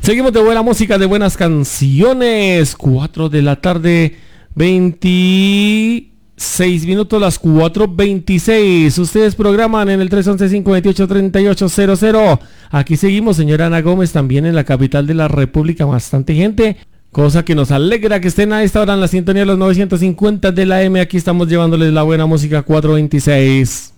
Seguimos de buena música, de buenas canciones. 4 de la tarde, 26 minutos, las 4:26. Ustedes programan en el 311-528-3800. Aquí seguimos, señora Ana Gómez, también en la capital de la República. Bastante gente, cosa que nos alegra que estén a esta hora en la sintonía de los 950 de la M. Aquí estamos llevándoles la buena música, 4:26.